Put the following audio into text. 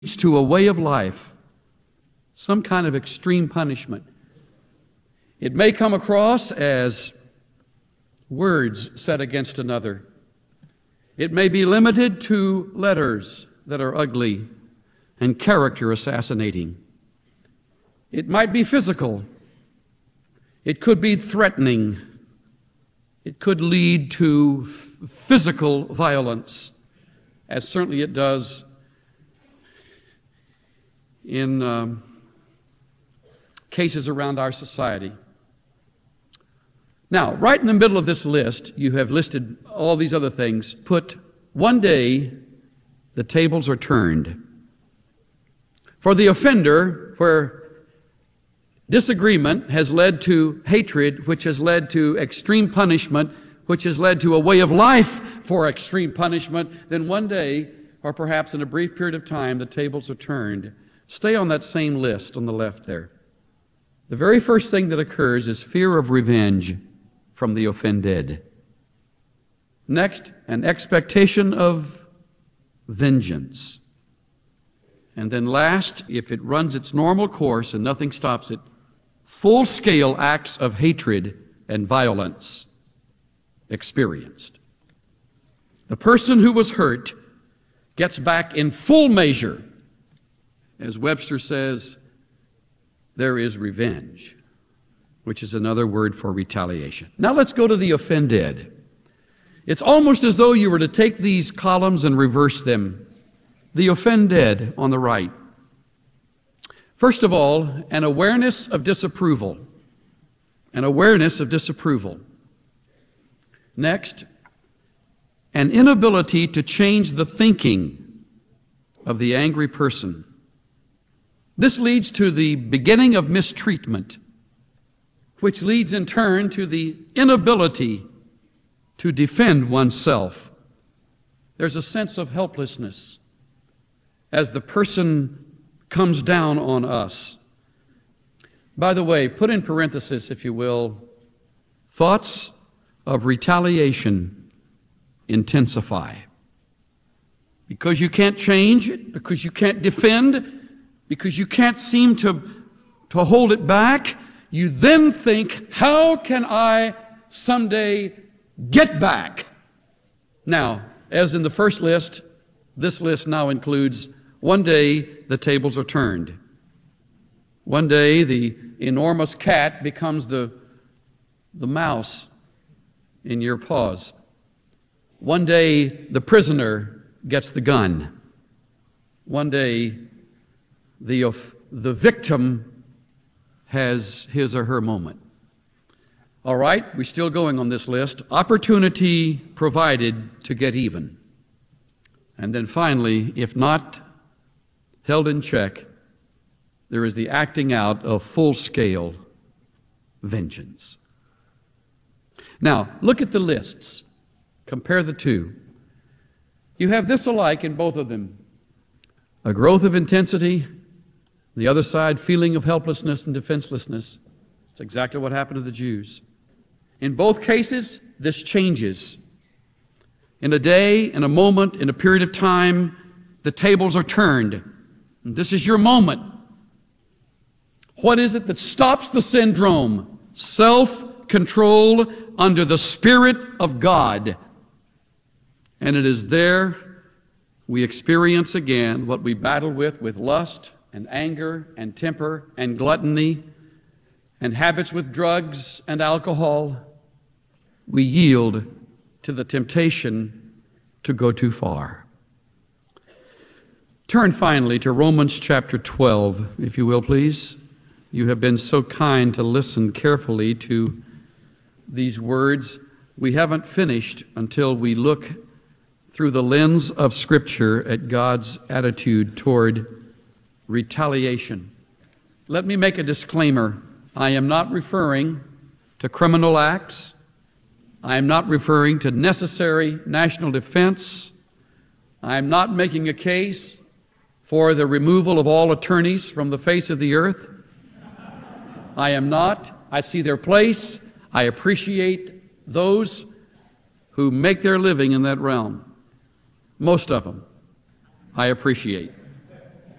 to a way of life, some kind of extreme punishment. It may come across as words said against another. It may be limited to letters that are ugly and character assassinating. It might be physical. It could be threatening. It could lead to physical violence, as certainly it does in cases around our society. Now, right in the middle of this list, you have listed all these other things. Put, one day the tables are turned. For the offender, where disagreement has led to hatred, which has led to extreme punishment, which has led to a way of life for extreme punishment, then one day, or perhaps in a brief period of time, the tables are turned. Stay on that same list on the left there. The very first thing that occurs is fear of revenge from the offended. Next, an expectation of vengeance. And then last, if it runs its normal course and nothing stops it, full-scale acts of hatred and violence experienced. The person who was hurt gets back in full measure. As Webster says, there is revenge, which is another word for retaliation. Now let's go to the offended. It's almost as though you were to take these columns and reverse them. The offended on the right. First of all, an awareness of disapproval. An awareness of disapproval. Next, an inability to change the thinking of the angry person. This leads to the beginning of mistreatment, which leads in turn to the inability to defend oneself. There's a sense of helplessness as the person comes down on us. By the way, put in parenthesis, if you will, thoughts of retaliation intensify. Because you can't change it, because you can't defend, because you can't seem to hold it back, you then think, how can I someday get back? Now, as in the first list, this list now includes one day the tables are turned. One day the enormous cat becomes the mouse in your paws. One day the prisoner gets the gun. One day the victim has his or her moment. All right, we're still going on this list. Opportunity provided to get even. And then finally, if not held in check, there is the acting out of full-scale vengeance. Now, look at the lists. Compare the two. You have this alike in both of them. A growth of intensity, the other side, feeling of helplessness and defenselessness. It's exactly what happened to the Jews. In both cases, this changes. In a day, in a moment, in a period of time, the tables are turned. And this is your moment. What is it that stops the syndrome? Self-control under the Spirit of God. And it is there we experience again what we battle with lust and anger and temper and gluttony and habits with drugs and alcohol. We yield to the temptation to go too far. Turn finally to Romans chapter 12, if you will, please. You have been so kind to listen carefully to these words. We haven't finished until we look through the lens of Scripture at God's attitude toward retaliation. Let me make a disclaimer. I am not referring to criminal acts. I am not referring to necessary national defense. I am not making a case for the removal of all attorneys from the face of the earth. I am not. I see their place. I appreciate those who make their living in that realm. Most of them I appreciate.